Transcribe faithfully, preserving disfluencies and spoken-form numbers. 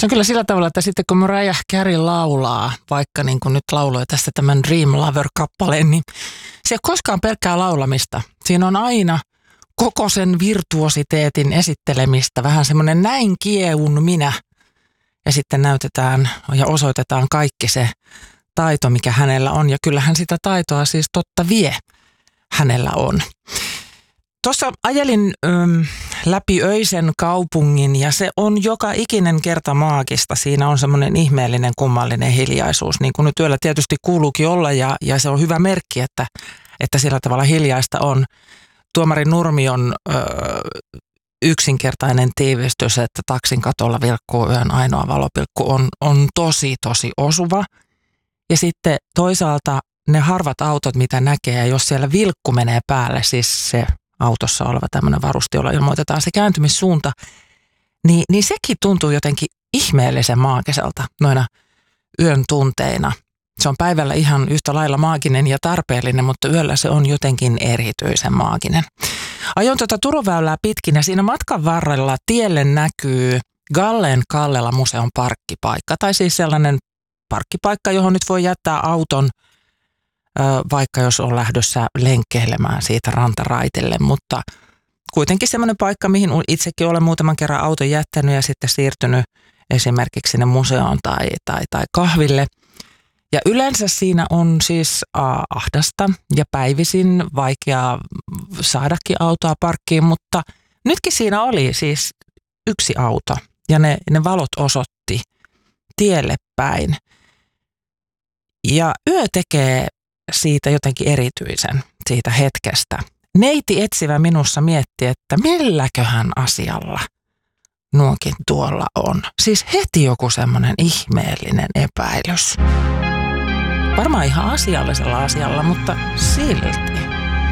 Se on kyllä sillä tavalla, että sitten kun Mariah Carey laulaa, vaikka niin kuin nyt lauloi tästä tämän Dream Lover-kappaleen, niin se ei ole koskaan pelkkää laulamista. Siinä on aina koko sen virtuositeetin esittelemistä, vähän semmoinen näin kiehun minä. Ja sitten näytetään ja osoitetaan kaikki se taito, mikä hänellä on. Ja kyllähän sitä taitoa siis totta vie hänellä on. Tuossa ajelin öm, läpi öisen kaupungin ja se on joka ikinen kerta maagista. Siinä on semmoinen ihmeellinen, kummallinen hiljaisuus, niin kuin nyt yöllä tietysti kuuluukin olla ja, ja se on hyvä merkki, että, että sillä tavalla hiljaista on. Tuomari Nurmion ö, yksinkertainen tiivistys, että taksin katolla vilkkuu yön ainoa valopilkku on, on tosi, tosi osuva. Ja sitten toisaalta ne harvat autot, mitä näkee, ja jos siellä vilkku menee päälle, siis se autossa oleva tämmöinen varuste, jolla ilmoitetaan se kääntymissuunta, niin, niin sekin tuntuu jotenkin ihmeellisen maagiselta noina yön tunteina. Se on päivällä ihan yhtä lailla maaginen ja tarpeellinen, mutta yöllä se on jotenkin erityisen maaginen. Ajoin tuota Turunväylää pitkin ja siinä matkan varrella tielle näkyy Gallen Kallela museon parkkipaikka. Tai siis sellainen parkkipaikka, johon nyt voi jättää auton, vaikka jos on lähdössä lenkkeilemään siitä rantaraitelle. Mutta kuitenkin sellainen paikka, mihin itsekin olen muutaman kerran auton jättänyt ja sitten siirtynyt esimerkiksi sinne museoon tai, tai, tai kahville. Ja yleensä siinä on siis ahdasta ja päivisin vaikeaa saadakin autoa parkkiin, mutta nytkin siinä oli siis yksi auto ja ne, ne valot osoitti tielle päin. Ja yö tekee siitä jotenkin erityisen, siitä hetkestä. Neiti etsivä minussa mietti, että milläköhän asialla nuokin tuolla on. Siis heti joku semmoinen ihmeellinen epäilys. Varmaan ihan asiallisella asialla, mutta silti.